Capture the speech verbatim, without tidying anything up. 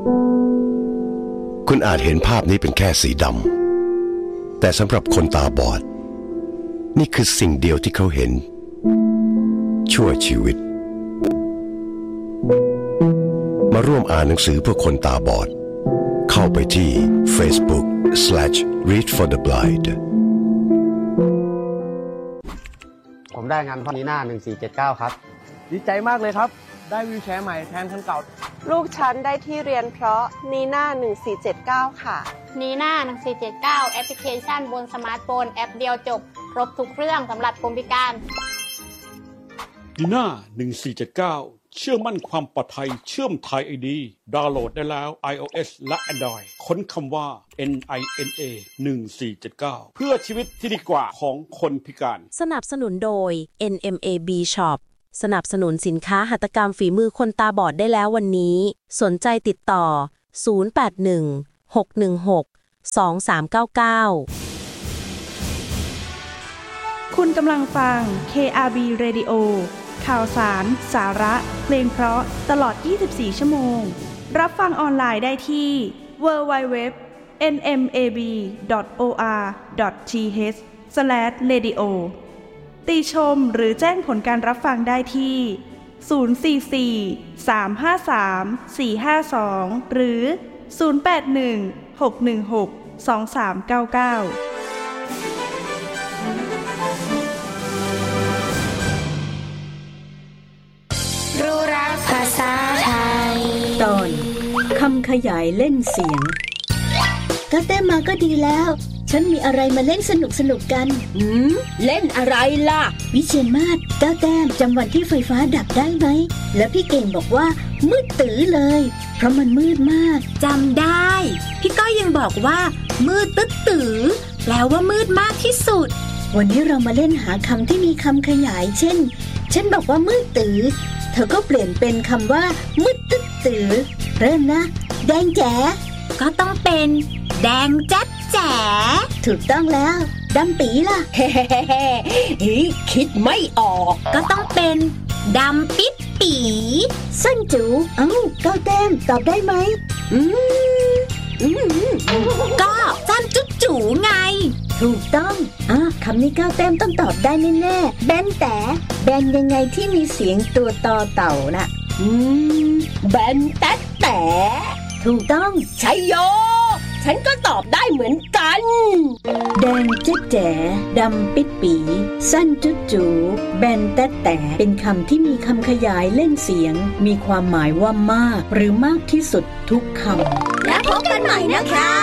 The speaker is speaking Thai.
คุณอาจเห็นภาพนี้เป็นแค่สีดำแต่สำหรับคนตาบอดนี่คือสิ่งเดียวที่เขาเห็นชั่วชีวิตมาร่วมอ่านหนังสือเพื่อคนตาบอดเข้าไปที่ Facebook slash read for the blind ผมได้งานพอนีน่าหนึ่งสี่เจ็ดเก้าครับดีใจมากเลยครับได้วีลแชร์ใหม่แทนคันเก่าลูกฉันได้ที่เรียนเพราะนีน่าหนึ่งสี่เจ็ดเก้าค่ะนีน่าหนึ่งสี่เจ็ดเก้าแอปพลิเคชันบนสมาร์ทโฟนแอปเดียวจบครบทุกเรื่องสำหรับคนพิการนีน่าหนึ่งสี่เจ็ดเก้าเชื่อมั่นความปลอดภัยเชื่อมไทย ไอ ดี ดาวน์โหลดได้แล้ว iOS และ Android ค้นคำว่า เอ็น ไอ เอ็น เอ หนึ่งสี่เจ็ดเก้า เพื่อชีวิตที่ดีกว่าของคนพิการสนับสนุนโดย เอ็น เอ็ม เอ บี Shop สนับสนุนสินค้าหัตถกรรมฝีมือคนตาบอดได้แล้ววันนี้สนใจติดต่อศูนย์ แปด หนึ่ง หก หนึ่ง หก สอง สาม เก้า เก้าคุณกำลังฟัง เค อาร์ บี Radio ข่าวสารสาระเพลงเพราะตลอดยี่สิบสี่ชั่วโมงรับฟังออนไลน์ได้ที่ ดับเบิลยู ดับเบิลยู ดับเบิลยู ดอท เอ็น เอ็ม เอ บี ดอท โอ อาร์ ดอท ที เอช สแลช เรดิโอ ติชมหรือแจ้งผลการรับฟังได้ที่ศูนย์ สี่ สี่ สาม ห้า สาม สี่ ห้า สองหรือศูนย์ แปด หนึ่ง หก หนึ่ง หก สอง สาม เก้า เก้ารู้รักภาษาไทยตอนคำขยายเล่นเสียงก็แต้มมาก็ดีแล้วฉันมีอะไรมาเล่นสนุกสนุกกันอืมเล่นอะไรล่ะวิเชียรมาศเจ้าแต้มจำวันที่ไฟฟ้าดับได้ไหมแล้วพี่เก่งบอกว่ามืดตื้อเลยเพราะมันมืดมากจำได้พี่ก้อยยังบอกว่ามืดตึ๊ดตื้อแปลว่ามืดมากที่สุดวันนี้เรามาเล่นหาคำที่มีคำขยายเช่นฉันบอกว่ามืดตื้อเธอก็เปลี่ยนเป็นคำว่ามืดตึ๊ดตื้อเริ่มนะแดงแจ๋ก็ต้องเป็นแดงแจ๊ดแจ๋ถูกต้องแล้วดำปีล่ะเฮ้เฮ้คิดไม่ออกก็ต้องเป็นดำปิ๊ดปีสั้นจูเอ้าเก้าแต้มตอบได้ไหมอืมอืมก็สั้นจุ๊ดจูไงถูกต้องอ่ะคำนี้เก้าแต้มต้องตอบได้แน่ๆแบนแต่แบนยังไงที่มีเสียงตัวต่อเต่าน่ะอืมแบนแต่แต่ถูกต้องชัยโยฉันก็ตอบได้เหมือนกันแดงเจ๊แจ๋ดำปิดปีสั้นจุ๊จูแบนแต่แต่เป็นคำที่มีคำขยายเล่นเสียงมีความหมายว่ามากหรือมากที่สุดทุกคำและพบกันใหม่นะคะ